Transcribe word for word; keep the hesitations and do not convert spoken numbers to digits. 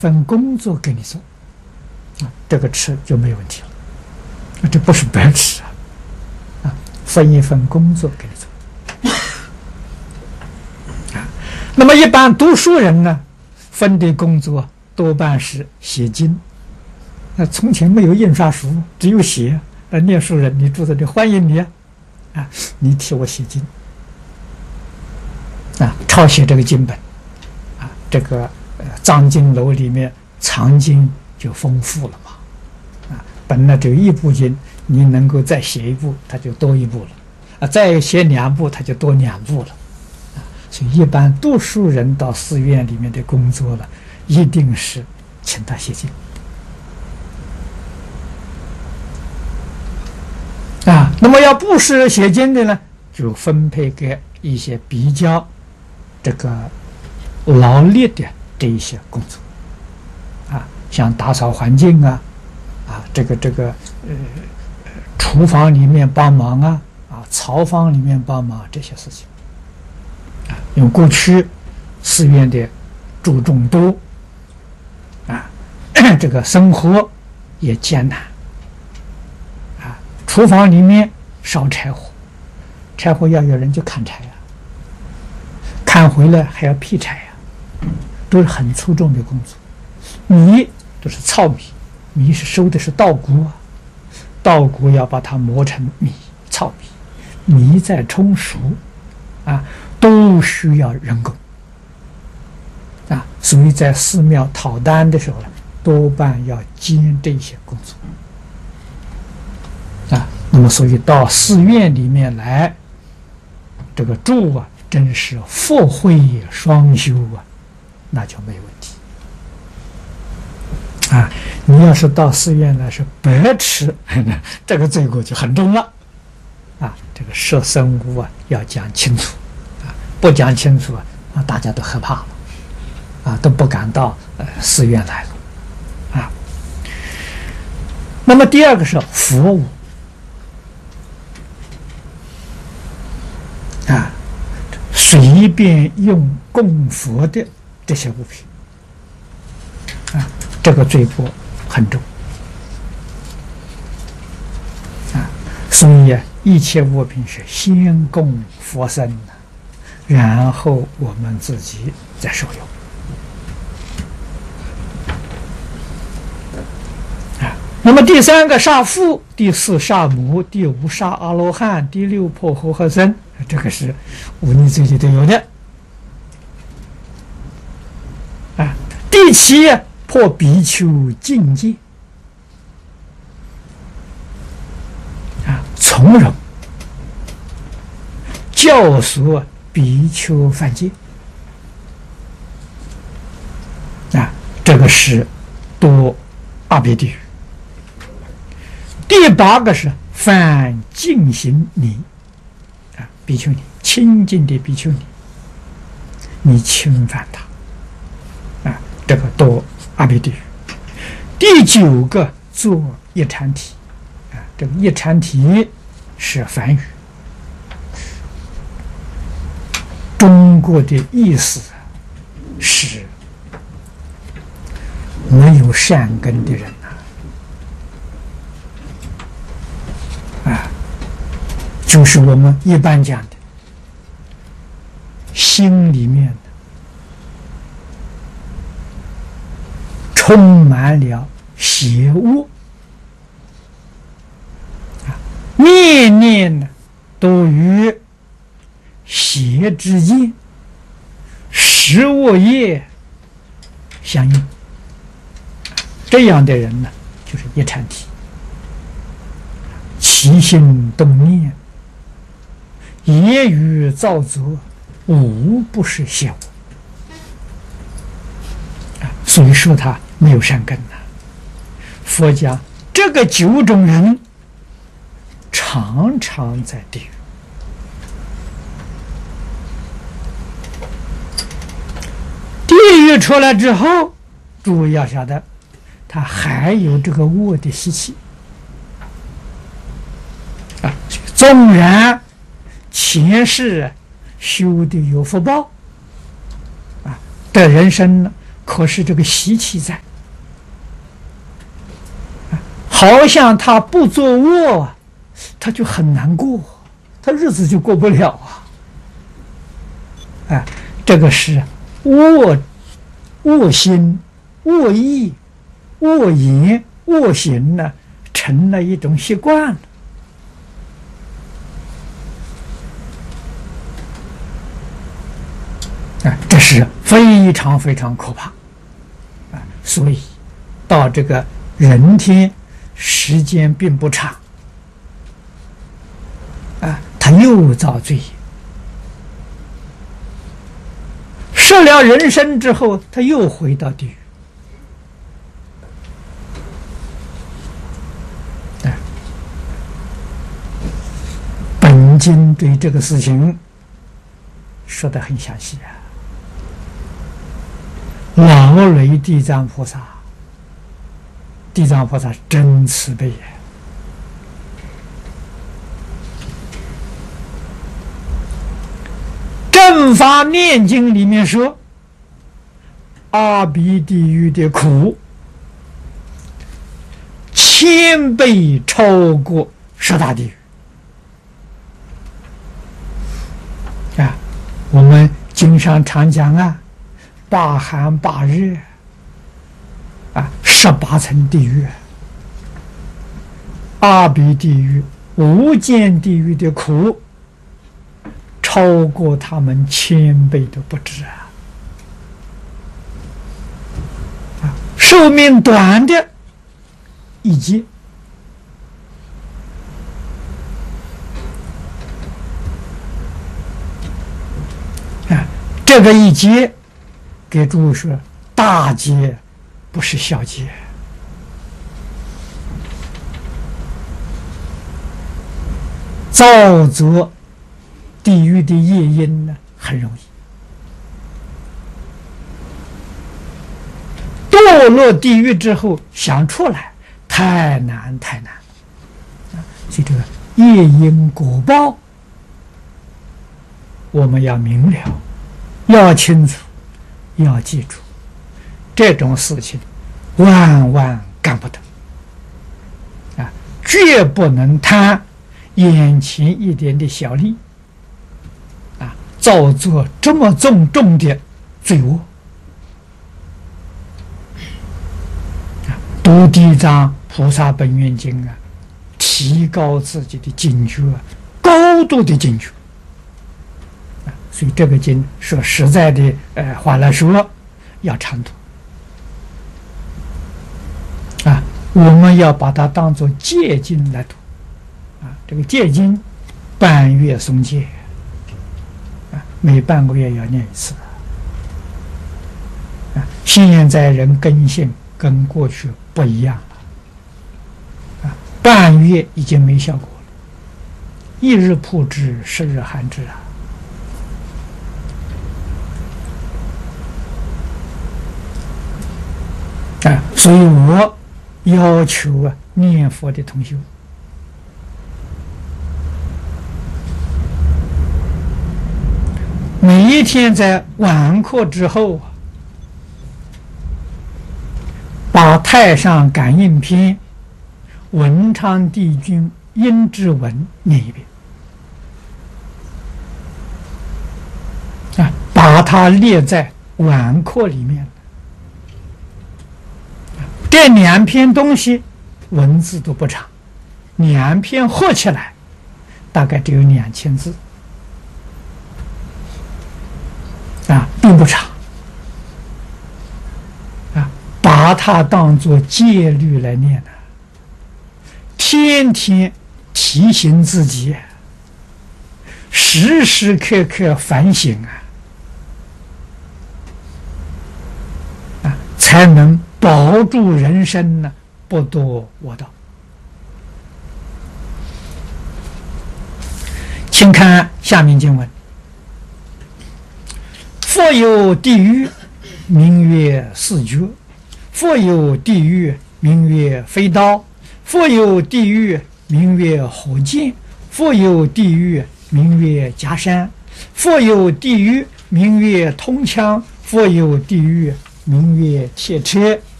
份工作给你做，啊，这个吃就没有问题了，这不是白吃啊，啊，分一份工作给你做，啊，那么一般读书人呢，分的工作多半是写经，那从前没有印刷书，只有写，那念书人你住在这欢迎你啊，啊，你替我写经，啊，抄写这个经本，啊，这个。藏经楼里面藏经就丰富了嘛，啊，本来只有一部经，你能够再写一部，它就多一部了，啊，再写两部，它就多两部了，啊，所以一般读书人到寺院里面的工作了，一定是请他写经，啊，那么要不是写经的呢，就分配给一些比较这个劳力的。这一些工作，啊，像打扫环境啊，啊，这个这个呃，厨房里面帮忙啊，啊，槽房里面帮忙这些事情，啊，因为过去寺院的住众多，啊，这个生活也艰难，啊，厨房里面烧柴火，柴火要有人去砍柴呀、啊，砍回来还要劈柴呀、啊。都是很粗重的工作，米都是糙米，米是收的是稻谷啊，稻谷要把它磨成米，糙米，米再冲熟，啊，都需要人工，啊，所以在寺庙讨担的时候呢，多半要兼这些工作，啊，那么所以到寺院里面来，这个住啊，真是福慧双修啊。那就没有问题啊！你要是到寺院来是白吃，这个罪过就很重了啊！这个摄生物啊要讲清楚啊，不讲清楚啊，啊大家都害怕了啊，都不敢到呃寺院来了啊。那么第二个是佛物啊，随便用供佛的。这些物品啊，这个罪过很重啊，所以啊，一切物品是先供佛身的，然后我们自己再受用啊。那么第三个杀父，第四杀母，第五杀阿罗汉，第六破和合僧，这个是忤逆罪里都有的。啊，第七破比丘境界啊，从容教唆比丘犯戒啊，这个是堕阿鼻地狱。第八个是犯净行尼啊，比丘尼清净的比丘尼，你侵犯他。啊，这个堕阿鼻地狱。第九个做一禅体，啊，这个一禅体是梵语，中国的意思是没有善根的人呐，啊，就是我们一般讲的心里面。充满了邪恶啊，念念呢都与邪之业、十恶业相应。这样的人呢，就是一禅体，起心动念、言语造作，无不是邪恶。所以说他没有善根呐。佛讲这个九种人常常在地狱，地狱出来之后，诸位要晓得，他还有这个恶的习气啊。纵然前世修的有福报啊，的人生呢， 可是这个习气在，好像他不做恶啊，他就很难过，他日子就过不了啊。啊，这个是恶恶心、恶意、恶言、恶行呢，成了一种习惯了。啊，这是非常非常可怕啊！所以到这个人天时间并不长啊，他又造罪业，受了人身之后，他又回到地狱。啊，本经对这个事情说得很详细啊。老雷地藏菩萨，地藏菩萨真慈悲呀！正法念经里面说，阿鼻地狱的苦千倍超过十大地狱啊！我们经常常讲啊，八寒八热啊，十八层地狱，阿鼻地狱、无间地狱的苦，超过他们千倍都不止啊！啊，寿命短的一劫，啊，这个一劫。给诸位说，大劫不是小劫。造作地狱的业因呢，很容易；堕落地狱之后想出来，太难太难。所以这个业因果报，我们要明了，要清楚。要记住，这种事情万万干不得啊！绝不能贪眼前一点的小利啊，造作这么重重的罪恶啊！读地藏菩萨本愿经啊，提高自己的警觉，高度的警觉。所以这个经说实在的呃话来说，要常读啊，我们要把它当作戒经来读啊。这个戒经半月诵戒啊，每半个月要念一次啊。现在人根性跟过去不一样了啊，半月已经没效果了，一日曝之，十日寒之啊。啊，所以我要求啊，念佛的同学，每一天在晚课之后啊，把《太上感应篇》文昌帝君阴之文念一遍，啊，把它列在晚课里面。这两篇东西文字都不长，两篇合起来大概只有两千字啊，并不长啊，把它当作戒律来念呢，天天提醒自己，时时刻刻反省啊，啊，才能保住人生呢，不堕我道。请看下面经文：复有地狱，名曰四绝；复有地狱，名曰飞刀；复有地狱，名曰火箭；复有地狱，名曰夹山；复有地狱，名曰通枪；复有地狱， 明月切车